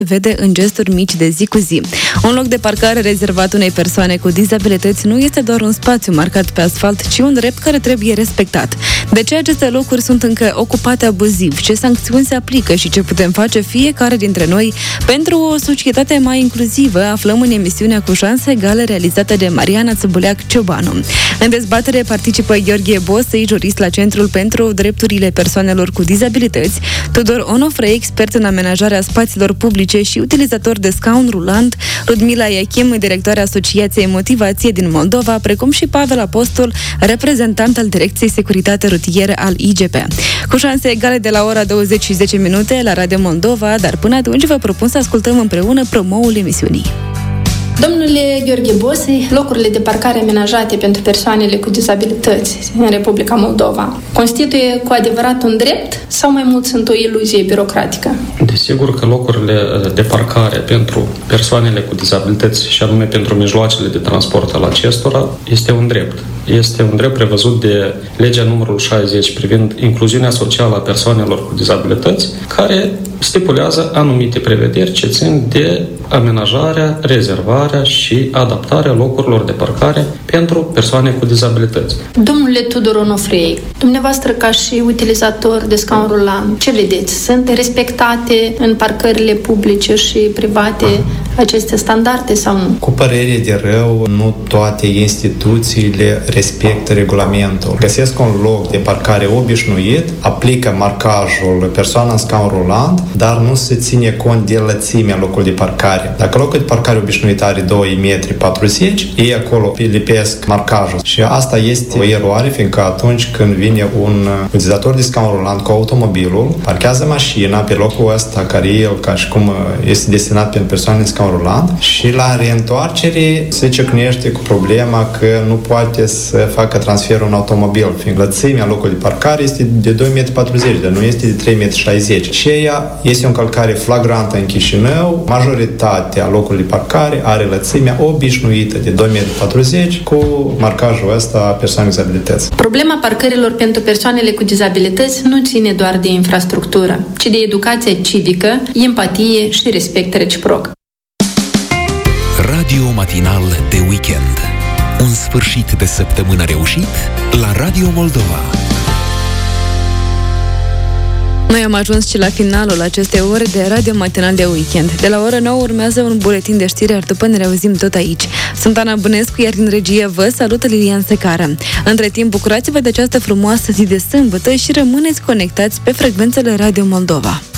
vede în gesturi mici de zi cu zi. Un loc de parcare rezervat unei persoane cu dizabilități nu este doar un spațiu marcat pe asfalt, ci un drept care trebuie respectat. De ce aceste locuri sunt încă ocupate abuziv? Ce sancțiuni se aplică și ce putem face fiecare dintre noi pentru o societate mai inclusivă? Aflăm în emisiunea Cu șanse egale, realizată de Mariana Țăbuleac-Ciobanu. În dezbatere participă Gheorghe Bosei, jurist la Centrul pentru Drepturile Persoanelor cu Dizabilități, Tudor Onofre, expert în amenajarea spațiilor publice și utilizator de scaun rulant, Ludmila Iachim, directoarea Asociației Motivație din Moldova, precum și Pavel Apostol, reprezentant al Direcției Securitate Rutieră al IGP. Cu șanse egale de la ora 20:10 la Radio Moldova, dar până atunci vă propun să ascultăm împreună promoul emisiunii. Domnule Gheorghe Bosei, locurile de parcare amenajate pentru persoanele cu dizabilități în Republica Moldova constituie cu adevărat un drept sau mai mult sunt o iluzie birocratică? Desigur că locurile de parcare pentru persoanele cu dizabilități și anume pentru mijloacele de transport al acestora este un drept. Este un drept prevăzut de legea numărul 60 privind incluziunea socială a persoanelor cu dizabilități, care stipulează anumite prevederi ce țin de amenajarea, rezervarea și adaptarea locurilor de parcare pentru persoane cu dizabilități. Domnule Tudor Onofrei, dumneavoastră ca și utilizator de scaun rulant, ce vedeți? Sunt respectate în parcările publice și private aceste standarde sau nu? Cu părere de rău, nu toate instituțiile respectă regulamentul. Găsesc un loc de parcare obișnuit, aplică marcajul persoana în scaun rulant, dar nu se ține cont de lățimea locului de parcare. Dacă locul de parcare obișnuit are 2,40 m, ei acolo lipesc marcajul. Și asta este o eroare, fiindcă atunci când vine un utilizator de scaun rulant cu automobilul, parchează mașina pe locul ăsta care el, ca și cum este destinat pentru persoane în scaun rulant, și la reîntoarcere se ciocnește cu problema că nu poate să facă transferul în automobil, fiindcă lățimea locului de parcare este de 2,40 m, dar nu este de 3,60 m. Și ea este o încălcare flagrantă în Chișinău. Majoritatea locurilor de parcare are lățimea obișnuită de 2,40 m cu marcajul ăsta persoane cu dizabilități. Problema parcărilor pentru persoanele cu dizabilități nu ține doar de infrastructură, ci de educație civică, empatie și respect reciproc. Radio matinal de weekend. Un sfârșit de săptămână reușit la Radio Moldova. Noi am ajuns și la finalul acestei ore de Radio Matinal de Weekend. De la ora 9 urmează un buletin de știri, iar după ne reauzim tot aici. Sunt Ana Bănescu, iar din regie vă salută Lilian Secară. Între timp, bucurați-vă de această frumoasă zi de sâmbătă și rămâneți conectați pe frecvențele Radio Moldova.